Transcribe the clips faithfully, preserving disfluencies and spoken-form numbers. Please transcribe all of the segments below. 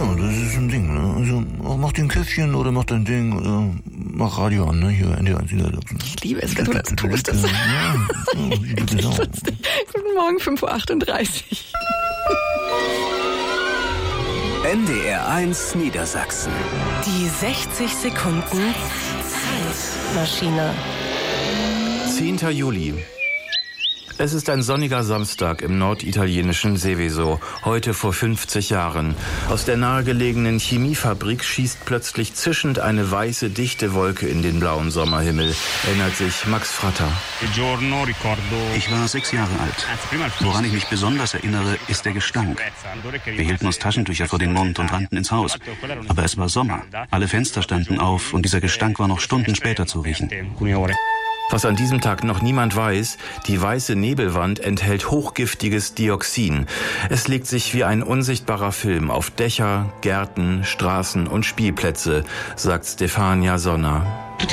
Ja, das ist ein Ding, ne? Also, mach den Käffchen oder mach dein Ding oder mach Radio an, ne? Hier, N D R eins Niedersachsen. Ich liebe es, wenn du das tust. Das ja, ja, ich liebe das auch. Guten Morgen, fünf Uhr achtunddreißig. N D R eins Niedersachsen. Die sechzig Sekunden Zeitmaschine. zehnter Juli. Es ist ein sonniger Samstag im norditalienischen Seveso, heute vor fünfzig Jahren. Aus der nahegelegenen Chemiefabrik schießt plötzlich zischend eine weiße, dichte Wolke in den blauen Sommerhimmel, erinnert sich Max Fratter. Ich war sechs Jahre alt. Woran ich mich besonders erinnere, ist der Gestank. Wir hielten uns Taschentücher vor den Mund und rannten ins Haus. Aber es war Sommer. Alle Fenster standen auf und dieser Gestank war noch Stunden später zu riechen. Was an diesem Tag noch niemand weiß, die weiße Nebelwand enthält hochgiftiges Dioxin. Es legt sich wie ein unsichtbarer Film auf Dächer, Gärten, Straßen und Spielplätze, sagt Stefania Sonner.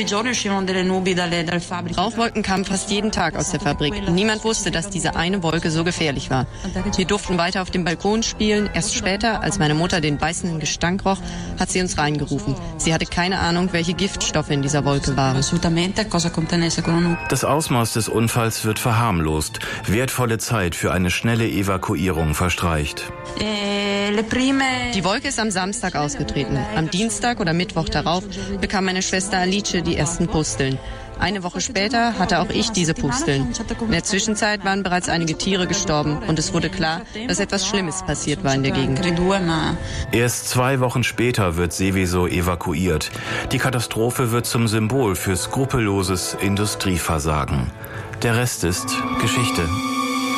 Rauchwolken kamen fast jeden Tag aus der Fabrik. Niemand wusste, dass diese eine Wolke so gefährlich war. Wir durften weiter auf dem Balkon spielen. Erst später, als meine Mutter den beißenden Gestank roch, hat sie uns reingerufen. Sie hatte keine Ahnung, welche Giftstoffe in dieser Wolke waren. Das Ausmaß des Unfalls wird verharmlost. Wertvolle Zeit für eine schnelle Evakuierung verstreicht. Die Wolke ist am Samstag ausgetreten. Am Dienstag oder Mittwoch darauf bekam meine Schwester Alice die ersten Pusteln. Eine Woche später hatte auch ich diese Pusteln. In der Zwischenzeit waren bereits einige Tiere gestorben und es wurde klar, dass etwas Schlimmes passiert war in der Gegend. Erst zwei Wochen später wird Seveso evakuiert. Die Katastrophe wird zum Symbol für skrupelloses Industrieversagen. Der Rest ist Geschichte.